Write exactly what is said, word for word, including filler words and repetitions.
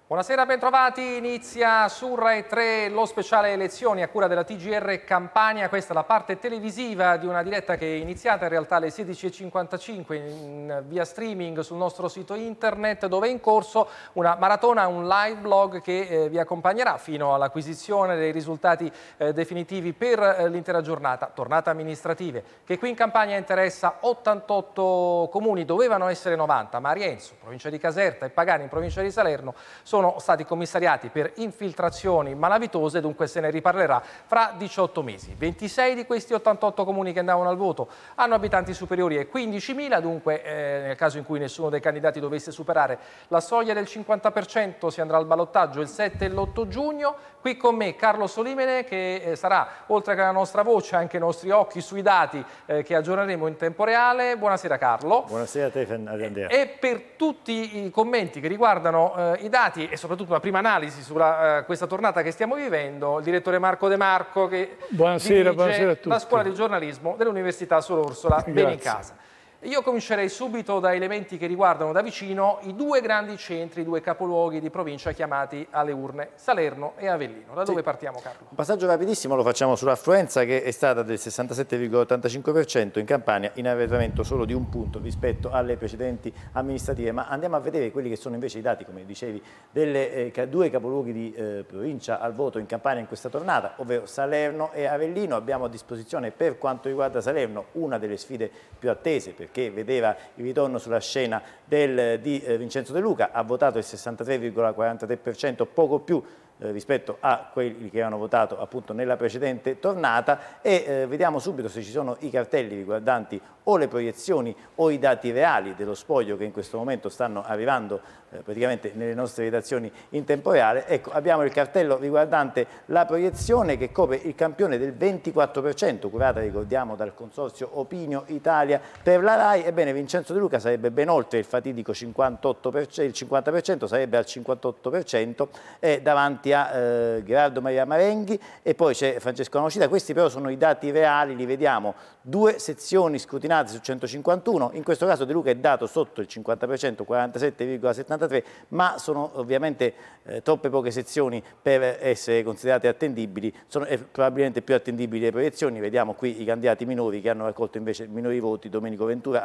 Buonasera, bentrovati. Inizia su Rai tre lo speciale elezioni a cura della T G R Campania. Questa è la parte televisiva di una diretta che è iniziata in realtà alle sedici e cinquantacinque in via streaming sul nostro sito internet, dove è in corso una maratona, un live blog che eh, vi accompagnerà fino all'acquisizione dei risultati eh, definitivi per eh, l'intera giornata. Tornate amministrative che qui in Campania interessa ottantotto comuni, dovevano essere novanta, ma Arienzo, provincia di Caserta, e Pagani in provincia di Salerno sono stati commissariati per infiltrazioni malavitose, dunque se ne riparlerà fra diciotto mesi. ventisei di questi ottantotto comuni che andavano al voto hanno abitanti superiori ai quindicimila, dunque eh, nel caso in cui nessuno dei candidati dovesse superare la soglia del cinquanta per cento si andrà al ballottaggio il sette e l'otto giugno. Qui con me Carlo Solimene, che eh, sarà, oltre che la nostra voce, anche i nostri occhi sui dati eh, che aggiorneremo in tempo reale. Buonasera Carlo. Buonasera a te, Andrea. E per tutti i commenti che riguardano eh, i dati e soprattutto una prima analisi su uh, questa tornata che stiamo vivendo, il direttore Marco De Marco, che buonasera, buonasera a tutti. La scuola di giornalismo dell'Università Sor Orsola Benincasa. Io comincerei subito da elementi che riguardano da vicino i due grandi centri, i due capoluoghi di provincia chiamati alle urne, Salerno e Avellino. Da dove sì. partiamo, Carlo? Un passaggio rapidissimo lo facciamo sull'affluenza, che è stata del sessantasette virgola ottantacinque per cento in Campania, in arretramento solo di un punto rispetto alle precedenti amministrative. Ma andiamo a vedere quelli che sono invece i dati, come dicevi, delle eh, due capoluoghi di eh, provincia al voto in Campania in questa tornata, ovvero Salerno e Avellino. Abbiamo a disposizione, per quanto riguarda Salerno, una delle sfide più attese, perché vedeva il ritorno sulla scena del, di eh, Vincenzo De Luca. Ha votato il sessantatré virgola quarantatré per cento, poco più eh, rispetto a quelli che avevano votato appunto nella precedente tornata, e eh, vediamo subito se ci sono i cartelli riguardanti o le proiezioni o i dati reali dello spoglio che in questo momento stanno arrivando eh, praticamente nelle nostre redazioni in tempo reale. Ecco, abbiamo il cartello riguardante la proiezione che copre il campione del ventiquattro per cento, curata, ricordiamo, dal consorzio Opinio Italia per la RAI. Ebbene, Vincenzo De Luca sarebbe ben oltre il fatidico cinquantotto per cento, il cinquanta per cento, sarebbe al cinquantotto per cento, e davanti a eh, Gerardo Maria Marenghi, e poi c'è Francesco Nocita. Questi però sono i dati reali, li vediamo, due sezioni scrutinate su centocinquantuno, in questo caso De Luca è dato sotto il cinquanta per cento, quarantasette virgola settantatré, ma sono ovviamente eh, troppe poche sezioni per essere considerate attendibili. Sono eh, probabilmente più attendibili le proiezioni. Vediamo qui i candidati minori che hanno raccolto invece minori voti: Domenico Ventura